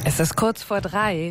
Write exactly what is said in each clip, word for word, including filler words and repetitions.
Es ist kurz vor drei.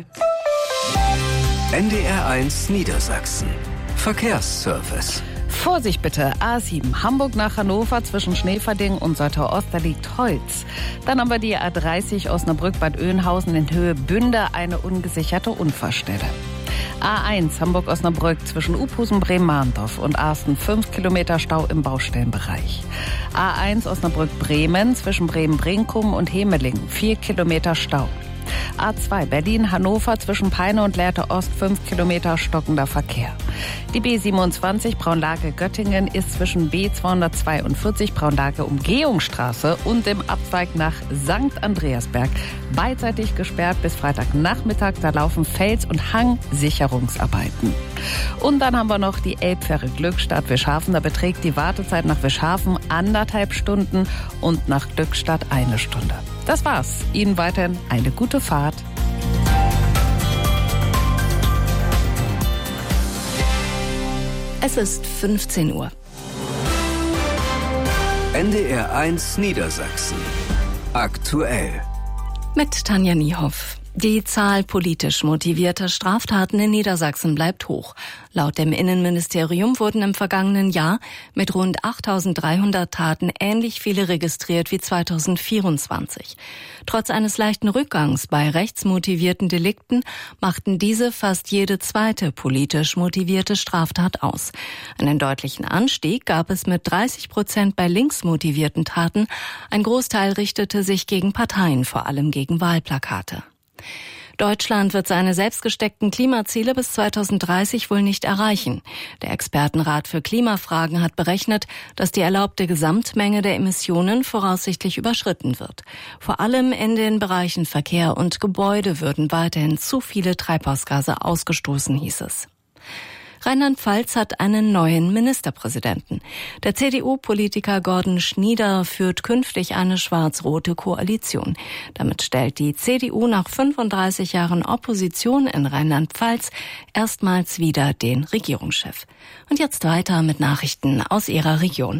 N D R eins Niedersachsen. Verkehrsservice. Vorsicht bitte, A sieben, Hamburg nach Hannover zwischen Schneeverding und Soltau-Ost, da liegt Holz. Dann haben wir die A dreißig Osnabrück-Bad Oeynhausen in Höhe Bünde, eine ungesicherte Unfallstelle. A eins Hamburg-Osnabrück zwischen Uphusen, Bremen-Mahndorf und Arsten, fünf Kilometer Stau im Baustellenbereich. A eins Osnabrück-Bremen zwischen Bremen-Brinkum und Hemelingen, vier Kilometer Stau. A zwei Berlin-Hannover zwischen Peine und Lehrte Ost, fünf Kilometer stockender Verkehr. Die B siebenundzwanzig Braunlage-Göttingen ist zwischen B zweihundertzweiundvierzig Braunlage-Umgehungsstraße und dem Abzweig nach Sankt Andreasberg beidseitig gesperrt bis Freitagnachmittag. Da laufen Fels- und Hangsicherungsarbeiten. Und dann haben wir noch die Elbfähre Glückstadt Wischhafen. Da beträgt die Wartezeit nach Wischhafen anderthalb Stunden und nach Glückstadt eine Stunde. Das war's. Ihnen weiterhin eine gute Fahrt. Es ist fünfzehn Uhr. N D R eins Niedersachsen. Aktuell. Mit Tanja Niehoff. Die Zahl politisch motivierter Straftaten in Niedersachsen bleibt hoch. Laut dem Innenministerium wurden im vergangenen Jahr mit rund achttausenddreihundert Taten ähnlich viele registriert wie zweitausendvierundzwanzig. Trotz eines leichten Rückgangs bei rechtsmotivierten Delikten machten diese fast jede zweite politisch motivierte Straftat aus. Einen deutlichen Anstieg gab es mit dreißig Prozent bei linksmotivierten Taten. Ein Großteil richtete sich gegen Parteien, vor allem gegen Wahlplakate. Deutschland wird seine selbstgesteckten Klimaziele bis zweitausenddreißig wohl nicht erreichen. Der Expertenrat für Klimafragen hat berechnet, dass die erlaubte Gesamtmenge der Emissionen voraussichtlich überschritten wird. Vor allem in den Bereichen Verkehr und Gebäude würden weiterhin zu viele Treibhausgase ausgestoßen, hieß es. Rheinland-Pfalz hat einen neuen Ministerpräsidenten. Der C D U-Politiker Gordon Schnieder führt künftig eine schwarz-rote Koalition. Damit stellt die C D U nach fünfunddreißig Jahren Opposition in Rheinland-Pfalz erstmals wieder den Regierungschef. Und jetzt weiter mit Nachrichten aus ihrer Region.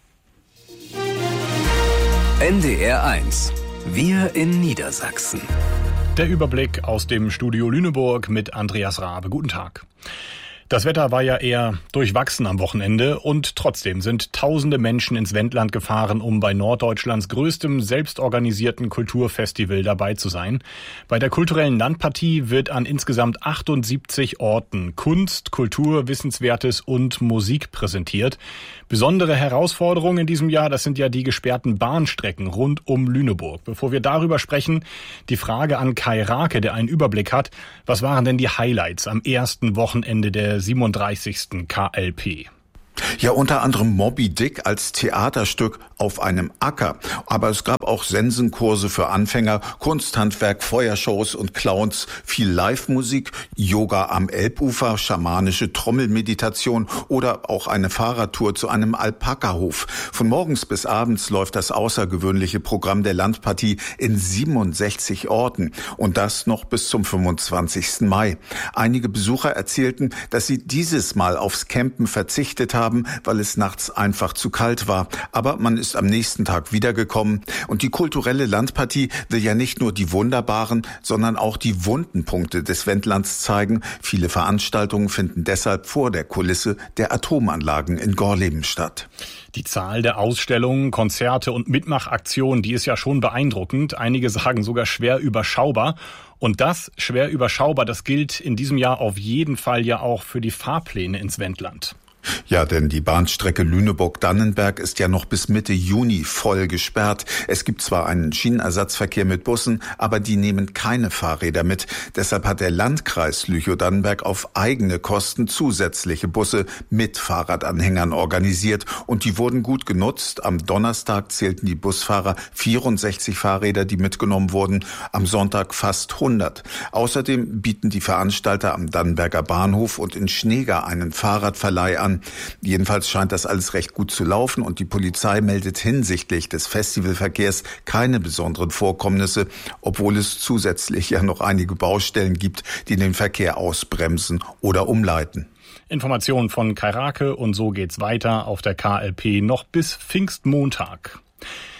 N D R eins. Wir in Niedersachsen. Der Überblick aus dem Studio Lüneburg mit Andreas Rabe. Guten Tag. Das Wetter war ja eher durchwachsen am Wochenende und trotzdem sind tausende Menschen ins Wendland gefahren, um bei Norddeutschlands größtem selbstorganisierten Kulturfestival dabei zu sein. Bei der kulturellen Landpartie wird an insgesamt achtundsiebzig Orten Kunst, Kultur, Wissenswertes und Musik präsentiert. Besondere Herausforderungen in diesem Jahr, das sind ja die gesperrten Bahnstrecken rund um Lüneburg. Bevor wir darüber sprechen, die Frage an Kai Rake, der einen Überblick hat. Was waren denn die Highlights am ersten Wochenende der siebenunddreißigsten K L P? Ja, unter anderem Moby Dick als Theaterstück auf einem Acker. Aber es gab auch Sensenkurse für Anfänger, Kunsthandwerk, Feuershows und Clowns, viel Live-Musik, Yoga am Elbufer, schamanische Trommelmeditation oder auch eine Fahrradtour zu einem Alpakahof. Von morgens bis abends läuft das außergewöhnliche Programm der Landpartie in siebenundsechzig Orten. Und das noch bis zum fünfundzwanzigsten Mai. Einige Besucher erzählten, dass sie dieses Mal aufs Campen verzichtet haben, haben, weil es nachts einfach zu kalt war. Aber man ist am nächsten Tag wiedergekommen. Und die kulturelle Landpartie will ja nicht nur die wunderbaren, sondern auch die wunden Punkte des Wendlands zeigen. Viele Veranstaltungen finden deshalb vor der Kulisse der Atomanlagen in Gorleben statt. Die Zahl der Ausstellungen, Konzerte und Mitmachaktionen, die ist ja schon beeindruckend. Einige sagen sogar schwer überschaubar. Und das schwer überschaubar, das gilt in diesem Jahr auf jeden Fall ja auch für die Fahrpläne ins Wendland. Ja, denn die Bahnstrecke Lüneburg-Dannenberg ist ja noch bis Mitte Juni voll gesperrt. Es gibt zwar einen Schienenersatzverkehr mit Bussen, aber die nehmen keine Fahrräder mit. Deshalb hat der Landkreis Lüchow-Dannenberg auf eigene Kosten zusätzliche Busse mit Fahrradanhängern organisiert. Und die wurden gut genutzt. Am Donnerstag zählten die Busfahrer vierundsechzig Fahrräder, die mitgenommen wurden. Am Sonntag fast hundert. Außerdem bieten die Veranstalter am Dannenberger Bahnhof und in Schneegar einen Fahrradverleih an. Jedenfalls scheint das alles recht gut zu laufen und die Polizei meldet hinsichtlich des Festivalverkehrs keine besonderen Vorkommnisse, obwohl es zusätzlich ja noch einige Baustellen gibt, die den Verkehr ausbremsen oder umleiten. Informationen von Kai Rake und so geht's weiter auf der K L P noch bis Pfingstmontag.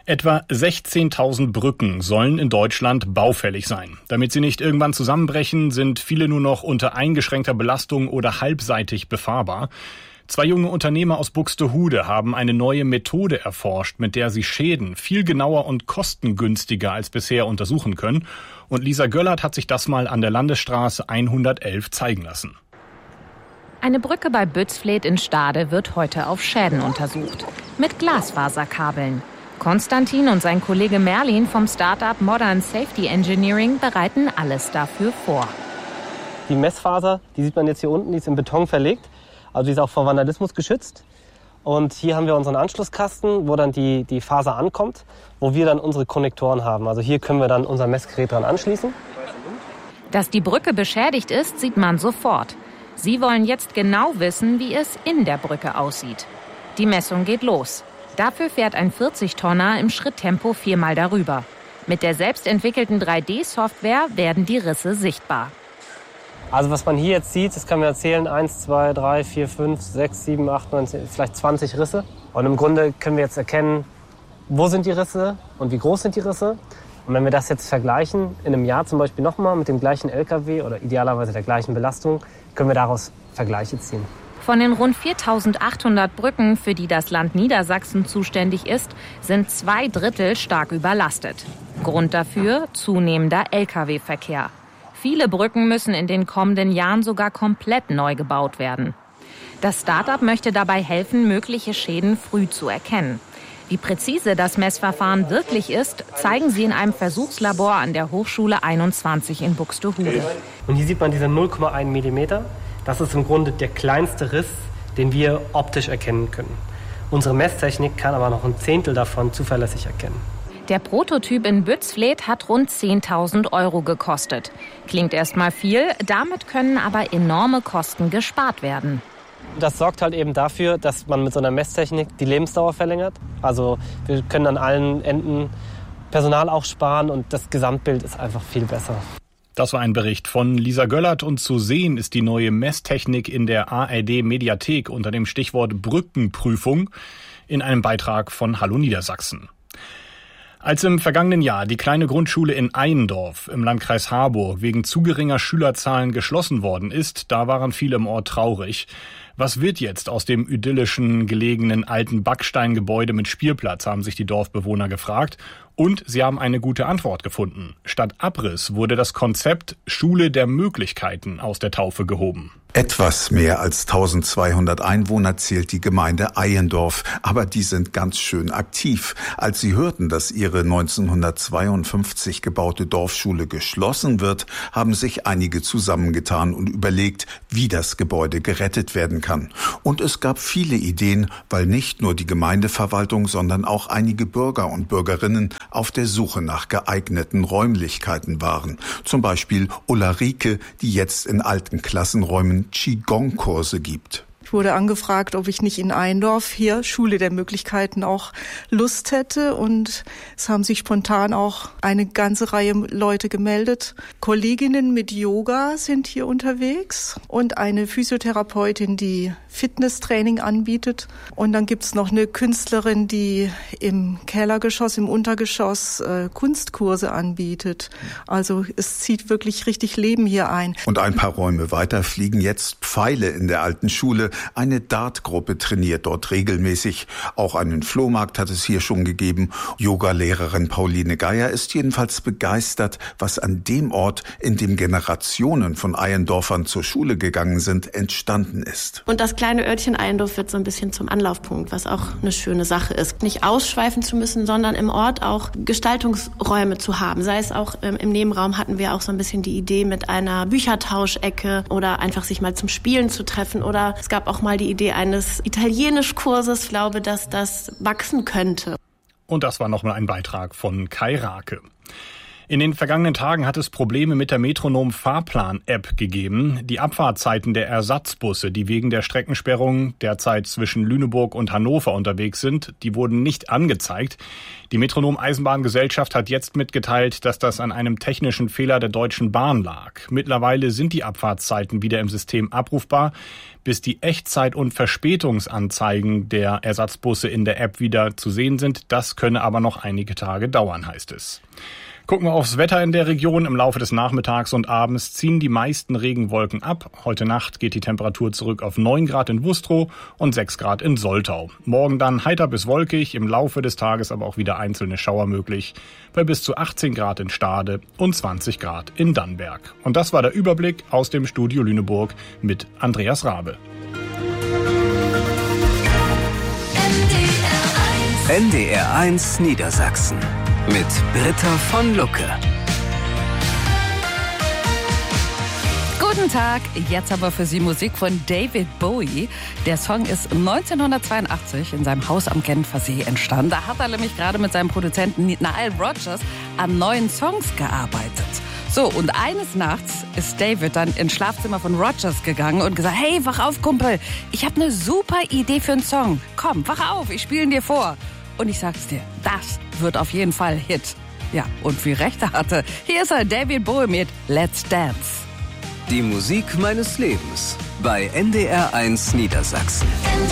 Etwa sechzehntausend Brücken sollen in Deutschland baufällig sein. Damit sie nicht irgendwann zusammenbrechen, sind viele nur noch unter eingeschränkter Belastung oder halbseitig befahrbar. Zwei junge Unternehmer aus Buxtehude haben eine neue Methode erforscht, mit der sie Schäden viel genauer und kostengünstiger als bisher untersuchen können. Und Lisa Göllert hat sich das mal an der Landesstraße hundertelf zeigen lassen. Eine Brücke bei Bützfleth in Stade wird heute auf Schäden untersucht. Mit Glasfaserkabeln. Konstantin und sein Kollege Merlin vom Start-up Modern Safety Engineering bereiten alles dafür vor. Die Messfaser, die sieht man jetzt hier unten, die ist in Beton verlegt. Also die ist auch vor Vandalismus geschützt. Und hier haben wir unseren Anschlusskasten, wo dann die, die Faser ankommt, wo wir dann unsere Konnektoren haben. Also hier können wir dann unser Messgerät dran anschließen. Dass die Brücke beschädigt ist, sieht man sofort. Sie wollen jetzt genau wissen, wie es in der Brücke aussieht. Die Messung geht los. Dafür fährt ein vierzig-Tonner im Schritttempo viermal darüber. Mit der selbstentwickelten drei D Software werden die Risse sichtbar. Also was man hier jetzt sieht, das kann man erzählen, eins, zwei, drei, vier, fünf, sechs, sieben, acht, neun, zehn, vielleicht zwanzig Risse. Und im Grunde können wir jetzt erkennen, wo sind die Risse und wie groß sind die Risse. Und wenn wir das jetzt vergleichen, in einem Jahr zum Beispiel nochmal mit dem gleichen L K W oder idealerweise der gleichen Belastung, können wir daraus Vergleiche ziehen. Von den rund viertausendachthundert Brücken, für die das Land Niedersachsen zuständig ist, sind zwei Drittel stark überlastet. Grund dafür zunehmender L K W-Verkehr. Viele Brücken müssen in den kommenden Jahren sogar komplett neu gebaut werden. Das Start-up möchte dabei helfen, mögliche Schäden früh zu erkennen. Wie präzise das Messverfahren wirklich ist, zeigen sie in einem Versuchslabor an der Hochschule einundzwanzig in Buxtehude. Und hier sieht man diese null Komma eins Millimeter. Das ist im Grunde der kleinste Riss, den wir optisch erkennen können. Unsere Messtechnik kann aber noch ein Zehntel davon zuverlässig erkennen. Der Prototyp in Bützfleth hat rund zehntausend Euro gekostet. Klingt erstmal viel, damit können aber enorme Kosten gespart werden. Das sorgt halt eben dafür, dass man mit so einer Messtechnik die Lebensdauer verlängert. Also wir können an allen Enden Personal auch sparen und das Gesamtbild ist einfach viel besser. Das war ein Bericht von Lisa Göllert und zu sehen ist die neue Messtechnik in der A R D-Mediathek unter dem Stichwort Brückenprüfung in einem Beitrag von Hallo Niedersachsen. Als im vergangenen Jahr die kleine Grundschule in Eiendorf im Landkreis Harburg wegen zu geringer Schülerzahlen geschlossen worden ist, da waren viele im Ort traurig. Was wird jetzt aus dem idyllischen gelegenen alten Backsteingebäude mit Spielplatz, haben sich die Dorfbewohner gefragt. Und sie haben eine gute Antwort gefunden. Statt Abriss wurde das Konzept Schule der Möglichkeiten aus der Taufe gehoben. Etwas mehr als eintausendzweihundert Einwohner zählt die Gemeinde Eiendorf, aber die sind ganz schön aktiv. Als sie hörten, dass ihre neunzehnhundertzweiundfünfzig gebaute Dorfschule geschlossen wird, haben sich einige zusammengetan und überlegt, wie das Gebäude gerettet werden kann. Und es gab viele Ideen, weil nicht nur die Gemeindeverwaltung, sondern auch einige Bürger und Bürgerinnen auf der Suche nach geeigneten Räumlichkeiten waren. Zum Beispiel Ulla Rieke, die jetzt in alten Klassenräumen Qigong-Kurse gibt. Ich wurde angefragt, ob ich nicht in Eiendorf hier Schule der Möglichkeiten auch Lust hätte und es haben sich spontan auch eine ganze Reihe Leute gemeldet. Kolleginnen mit Yoga sind hier unterwegs und eine Physiotherapeutin, die Fitnesstraining anbietet und dann gibt's noch eine Künstlerin, die im Kellergeschoss, im Untergeschoss äh, Kunstkurse anbietet. Also es zieht wirklich richtig Leben hier ein. Und ein paar Räume weiter fliegen jetzt Pfeile in der alten Schule. Eine Dartgruppe trainiert dort regelmäßig. Auch einen Flohmarkt hat es hier schon gegeben. Yogalehrerin Pauline Geier ist jedenfalls begeistert, was an dem Ort, in dem Generationen von Eiendorfern zur Schule gegangen sind, entstanden ist. Und das kleine Örtchen Eiendorf wird so ein bisschen zum Anlaufpunkt, was auch eine schöne Sache ist. Nicht ausschweifen zu müssen, sondern im Ort auch Gestaltungsräume zu haben. Sei es auch ähm, im Nebenraum hatten wir auch so ein bisschen die Idee mit einer Büchertauschecke oder einfach sich mal zum Spielen zu treffen. Oder es gab auch mal die Idee eines Italienischkurses. Ich glaube, dass das wachsen könnte. Und das war nochmal ein Beitrag von Kai Rake. In den vergangenen Tagen hat es Probleme mit der Metronom-Fahrplan-App gegeben. Die Abfahrtzeiten der Ersatzbusse, die wegen der Streckensperrung derzeit zwischen Lüneburg und Hannover unterwegs sind, die wurden nicht angezeigt. Die Metronom-Eisenbahngesellschaft hat jetzt mitgeteilt, dass das an einem technischen Fehler der Deutschen Bahn lag. Mittlerweile sind die Abfahrtzeiten wieder im System abrufbar. Bis die Echtzeit- und Verspätungsanzeigen der Ersatzbusse in der App wieder zu sehen sind, das könne aber noch einige Tage dauern, heißt es. Gucken wir aufs Wetter in der Region. Im Laufe des Nachmittags und Abends ziehen die meisten Regenwolken ab. Heute Nacht geht die Temperatur zurück auf neun Grad in Wustrow und sechs Grad in Soltau. Morgen dann heiter bis wolkig, im Laufe des Tages aber auch wieder einzelne Schauer möglich, bei bis zu achtzehn Grad in Stade und zwanzig Grad in Dannenberg. Und das war der Überblick aus dem Studio Lüneburg mit Andreas Rabe. N D R eins Niedersachsen mit Britta von Lucke. Guten Tag, jetzt aber für Sie Musik von David Bowie. Der Song ist neunzehnhundertzweiundachtzig in seinem Haus am Genfersee entstanden. Da hat er nämlich gerade mit seinem Produzenten Nile Rodgers an neuen Songs gearbeitet. So, und eines Nachts ist David dann ins Schlafzimmer von Rodgers gegangen und gesagt, hey, wach auf, Kumpel, ich habe eine super Idee für einen Song. Komm, wach auf, ich spiele ihn dir vor. Und ich sag's dir, das wird auf jeden Fall Hit. Ja, und wie recht er hatte. Hier ist er, David Bowie mit Let's Dance. Die Musik meines Lebens bei N D R eins Niedersachsen.